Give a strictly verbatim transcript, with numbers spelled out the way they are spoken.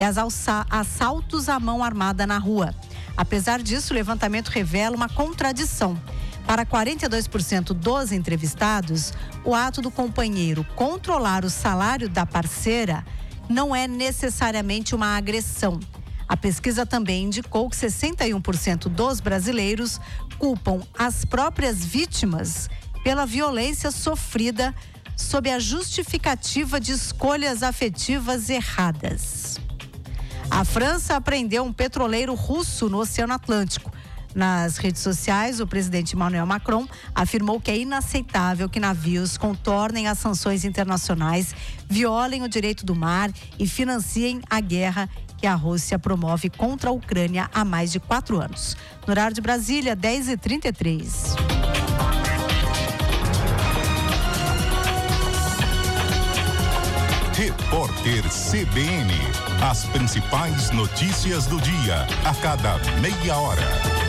e as assaltos à mão armada na rua. Apesar disso, o levantamento revela uma contradição. Para quarenta e dois por cento dos entrevistados, o ato do companheiro controlar o salário da parceira não é necessariamente uma agressão. A pesquisa também indicou que sessenta e um por cento dos brasileiros culpam as próprias vítimas pela violência sofrida sob a justificativa de escolhas afetivas erradas. A França apreendeu um petroleiro russo no Oceano Atlântico. Nas redes sociais, o presidente Emmanuel Macron afirmou que é inaceitável que navios contornem as sanções internacionais, violem o direito do mar e financiem a guerra que a Rússia promove contra a Ucrânia há mais de quatro anos. No horário de Brasília, dez e trinta e três. Repórter C B N. As principais notícias do dia, a cada meia hora.